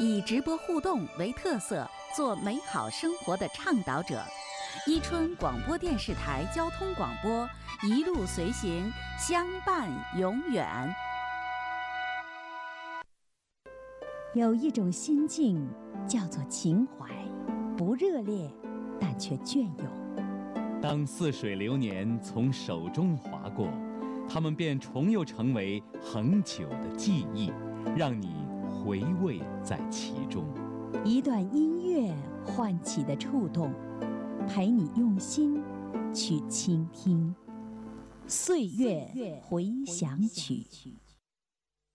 以直播互动为特色，做美好生活的倡导者。伊春广播电视台交通广播，一路随行，相伴永远。 有一种心境叫做情怀，不热烈，但却隽永。 当似水流年从手中划过，它们便重又成为恒久的记忆，让你回味在其中。 一段音乐唤起的触动，陪你用心去倾听。岁月回响曲。